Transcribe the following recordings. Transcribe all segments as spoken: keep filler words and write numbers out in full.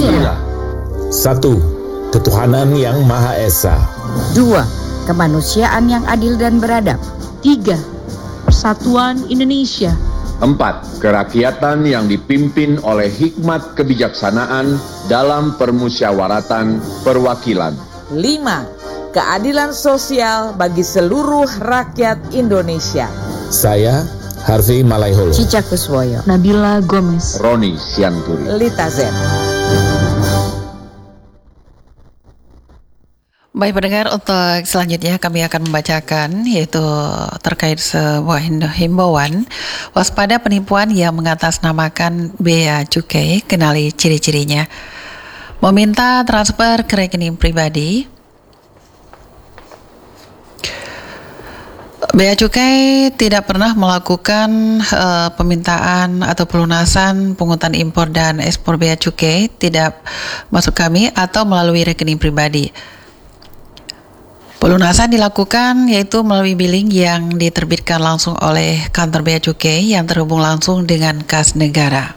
Pancasila. Satu, ketuhanan yang Maha Esa. Dua, kemanusiaan yang adil dan beradab. Tiga, persatuan Indonesia. Empat, kerakyatan yang dipimpin oleh hikmat kebijaksanaan dalam permusyawaratan perwakilan. Lima, keadilan sosial bagi seluruh rakyat Indonesia. Saya, Harvey Malaiholo. Cica Kuswoyo. Nabila Gomez. Roni Sianturi. Lita Zen. Baik pendengar, untuk selanjutnya kami akan membacakan yaitu terkait sebuah himbauan waspada penipuan yang mengatasnamakan bea cukai, kenali ciri-cirinya. Meminta transfer ke rekening pribadi. Bea Cukai tidak pernah melakukan uh, pemintaan atau pelunasan pungutan impor dan ekspor bea cukai, tidak masuk kami atau melalui rekening pribadi. Pelunasan dilakukan yaitu melalui billing yang diterbitkan langsung oleh kantor bea cukai yang terhubung langsung dengan kas negara.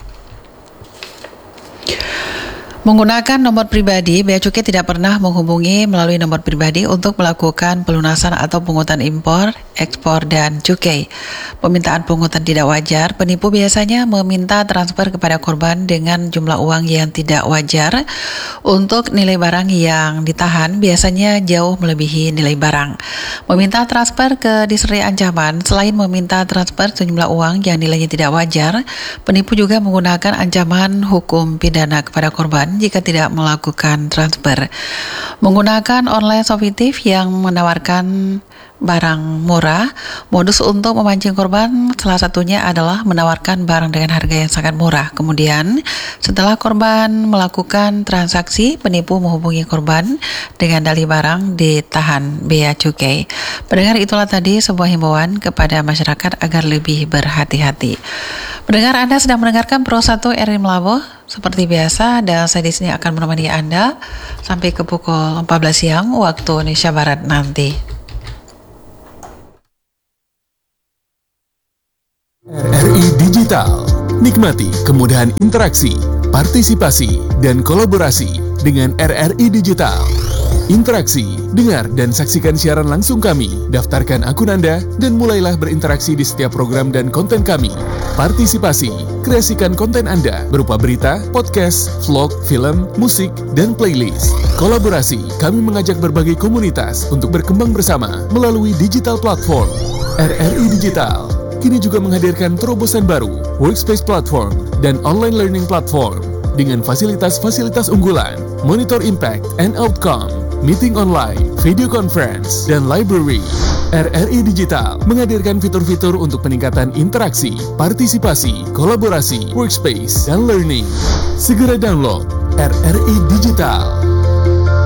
Menggunakan nomor pribadi, bea cukai tidak pernah menghubungi melalui nomor pribadi untuk melakukan pelunasan atau pungutan impor, ekspor, dan cukai. Permintaan pungutan tidak wajar, penipu biasanya meminta transfer kepada korban dengan jumlah uang yang tidak wajar untuk nilai barang yang ditahan, biasanya jauh melebihi nilai barang. Meminta transfer ke disertai ancaman, selain meminta transfer sejumlah uang yang nilainya tidak wajar, penipu juga menggunakan ancaman hukum pidana kepada korban jika tidak melakukan transfer. Menggunakan online shop fiktif yang menawarkan barang murah, modus untuk memancing korban salah satunya adalah menawarkan barang dengan harga yang sangat murah. Kemudian setelah korban melakukan transaksi, penipu menghubungi korban dengan dalih barang ditahan bea cukai. Pendengar, itulah tadi sebuah himbauan kepada masyarakat agar lebih berhati-hati. Pendengar, Anda sedang mendengarkan Pro satu R I Melabuh seperti biasa, dan saya di sini akan menemani Anda sampai ke pukul empat belas siang waktu Indonesia Barat nanti. R R I Digital. Nikmati kemudahan interaksi, partisipasi, dan kolaborasi dengan R R I Digital. Interaksi, dengar dan saksikan siaran langsung kami, daftarkan akun Anda, dan mulailah berinteraksi di setiap program dan konten kami. Partisipasi, kreasikan konten Anda berupa berita, podcast, vlog, film, musik, dan playlist. Kolaborasi, kami mengajak berbagai komunitas untuk berkembang bersama melalui digital platform. R R I Digital kini juga menghadirkan terobosan baru, workspace platform, dan online learning platform dengan fasilitas-fasilitas unggulan, monitor impact and outcome, meeting online, video conference, dan library. R R I Digital menghadirkan fitur-fitur untuk peningkatan interaksi, partisipasi, kolaborasi, workspace, dan learning. Segera download R R I Digital.